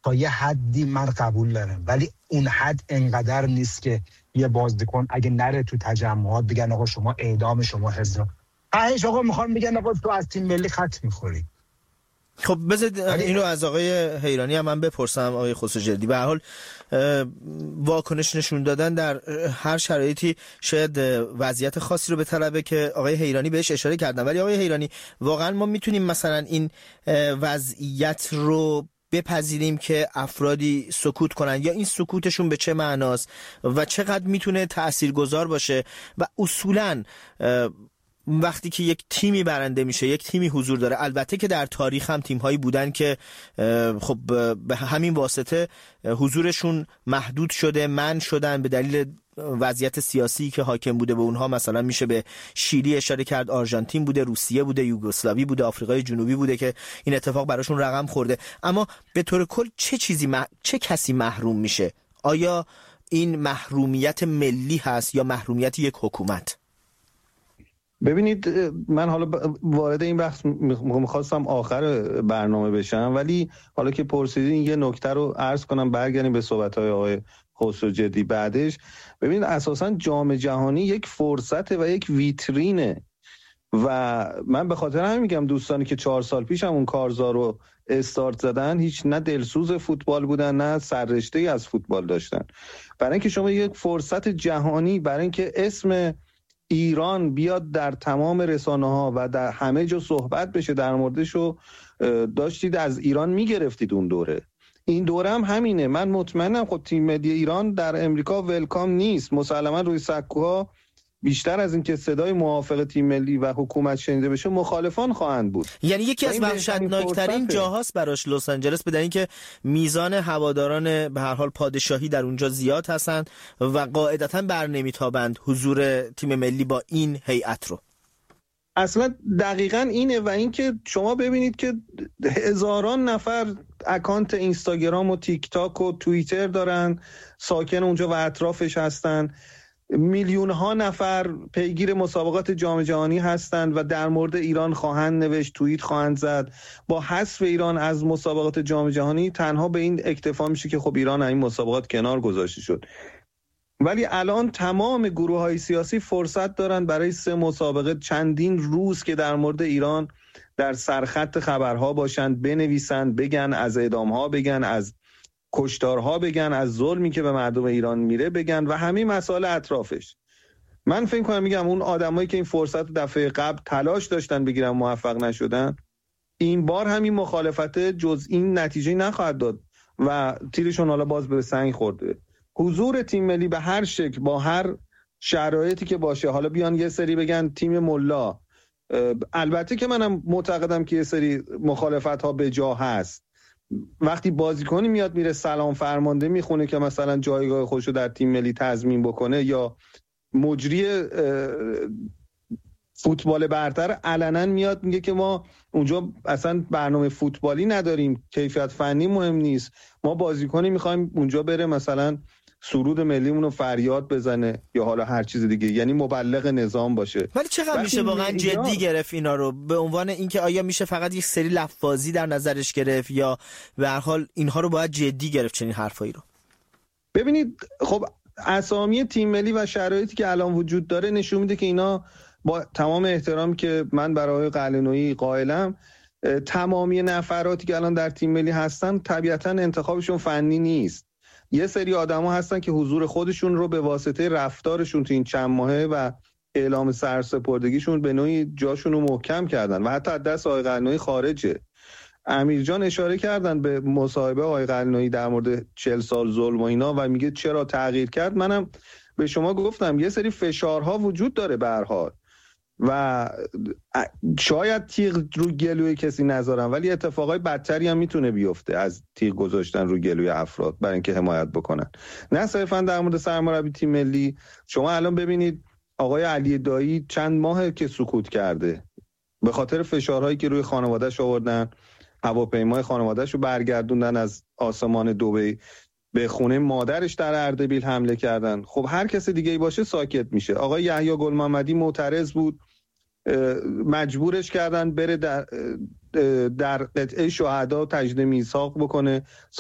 تا یه حدی من قبول دارم، ولی اون حد انقدر نیست که یه بازیکن اگه نره تو تجمعات بگن آقا شما اعدام، شما حضور. آقا میخوام بگن آقا تو از تیم ملی خط میخوری. خب بذارید اینو از آقای حیرانی هم من بپرسم. آقای خسروجلدی، به هر حال واکنش نشون دادن در هر شرایطی شاید وضعیت خاصی رو به طلبه که آقای حیرانی بهش اشاره کردن، ولی آقای حیرانی واقعا ما میتونیم مثلا این وضعیت رو بپذیریم که افرادی سکوت کنن، یا این سکوتشون به چه معناست و چقدر میتونه تاثیرگذار باشه؟ و اصولاً وقتی که یک تیمی برنده میشه، یک تیمی حضور داره، البته که در تاریخ هم تیم‌هایی بودن که خب به همین واسطه حضورشون محدود شده، منع شدن به دلیل وضعیت سیاسی که حاکم بوده به اونها. مثلا میشه به شیلی اشاره کرد، آرژانتین بوده، روسیه بوده، یوگسلاوی بوده، آفریقای جنوبی بوده که این اتفاق براشون رقم خورده. اما به طور کل چه کسی محروم میشه؟ آیا این محرومیت ملی هست یا محرومیت یک حکومت؟ ببینید، من حالا وارد این بحث میخواستم آخر برنامه بشم، ولی حالا که پرسیدین یه نکته رو عرض کنم، برگردیم به صحبت‌های آقای خسروجلدی بعدش. ببینید اساساً جام جهانی یک فرصته و یک ویترینه و من به خاطر همین میگم دوستانی که 4 سال پیش هم اون کارزار رو استارت زدن هیچ نه دلسوز فوتبال بودن نه سررشته‌ای از فوتبال داشتن. برای اینکه شما یک فرصت جهانی، برای اینکه اسم ایران بیاد در تمام رسانه‌ها و در همه جا صحبت بشه در موردش، رو داشتید از ایران میگرفتید اون دوره. این دوره هم همینه. من مطمئنم خب تیم ملی ایران در امریکا ولکام نیست. مسلما روی سکوها بیشتر از این که صدای موافق تیم ملی و حکومت شنیده بشه، مخالفان خواهند بود. یعنی یکی از وحشتناکترین جاهاست براش لس آنجلس، بدن اینکه میزان هواداران به هر حال پادشاهی در اونجا زیاد هستند و قاعدتاً بر نمیتابند حضور تیم ملی با این هیئت رو. اصلا دقیقاً اینه. و اینکه شما ببینید که هزاران نفر اکانت اینستاگرام و تیک تاک و توییتر دارن، ساکن اونجا و اطرافش هستن، میلیون ها نفر پیگیر مسابقات جام جهانی هستند و در مورد ایران خواهند نوشت، توییت خواهند زد. با حذف ایران از مسابقات جام جهانی تنها به این اکتفا میشه که خب ایران این مسابقات کنار گذاشته شد. ولی الان تمام گروه‌های سیاسی فرصت دارن برای 3 مسابقه چندین روز که در مورد ایران در سرخط خبرها باشند، بنویسند، بگن، از اعدام‌ها بگن، از کشتارها بگن، از ظلمی که به مردم ایران میره بگن و همه مسائل اطرافش. من فکر کنم میگم اون آدمایی که این فرصت دفعه قبل تلاش داشتن بگیرن موفق نشدن، این بار همین مخالفت جز این نتیجه نخواهد داد و تیرشون حالا باز به سنگ خورده. حضور تیم ملی به هر شکل با هر شرایطی که باشه، حالا بیان یه سری بگن تیم ملا، البته که منم معتقدم که یه سری مخالفت ها به جا هست. وقتی بازیکنی میاد میره سلام فرمانده میخونه که مثلا جایگاه خودش رو در تیم ملی تضمین بکنه، یا مجری فوتبال برتر علنا میاد میگه که ما اونجا اصلا برنامه فوتبالی نداریم، کیفیت فنی مهم نیست، ما بازیکنی میخوایم اونجا بره مثلا سرود ملیمون رو فریاد بزنه یا حالا هر چیز دیگه، یعنی مبلغ نظام باشه. ولی چقدر میشه واقعا جدی گرفت اینا رو، به عنوان اینکه آیا میشه فقط یک سری لفظی در نظرش گرفت یا به هر حال اینها رو باید جدی گرفت چنین حرفایی رو؟ ببینید خب اسامی تیم ملی و شرایطی که الان وجود داره نشون میده که اینا با تمام احترامی که من برای قلعه‌نویی قائلم، تمامی نفراتی که الان در تیم ملی هستن طبیعتاً انتخابشون فنی نیست. یه سری آدما هستن که حضور خودشون رو به واسطه رفتارشون تو این چند ماهه و اعلام سرسپردگیشون به نوعی جاشون رو محکم کردن و حتی از دست آقای قلعه‌نویی خارجه. امیر جان اشاره کردن به مصاحبه آقای قلعه‌نویی در مورد 40 سال ظلم و اینا و میگه چرا تغییر کرد. منم به شما گفتم یه سری فشارها وجود داره به هر حال و شاید تیغ رو گلوی کسی نذارن، ولی اتفاقای بدتری هم میتونه بیفته از تیغ گذاشتن رو گلوی افراد برای اینکه حمایت بکنن. نه صرفا در مورد سرمربی تیم ملی، شما الان ببینید آقای علی دایی چند ماه که سکوت کرده به خاطر فشارهایی که روی خانواده‌اش آوردن، هواپیمای خانواده‌اش رو برگردوندن از آسمان دبی، به خونه مادرش در اردبیل حمله کردن. خب هر کس دیگه ای باشه ساکت میشه. آقای یحیی گل محمدی معترض بود، مجبورش کردن بره در قطعه شهدا تجدید میثاق بکنه.